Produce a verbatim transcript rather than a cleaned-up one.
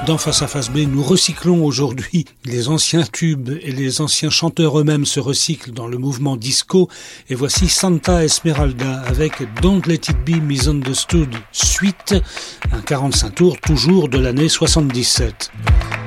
Dans Face A Face B, nous recyclons aujourd'hui les anciens tubes et les anciens chanteurs eux-mêmes se recyclent dans le mouvement disco. Et voici Santa Esmeralda avec Don't Let It Be Misunderstood, suite, un quarante-cinq tours toujours de l'année soixante-dix-sept.